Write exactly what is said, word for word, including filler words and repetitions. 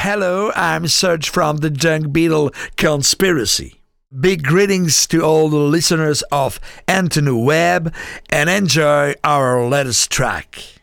hello, I'm Serge from the Dung Beetle Conspiracy. Big greetings to all the listeners of Anthony Webb and enjoy our latest track.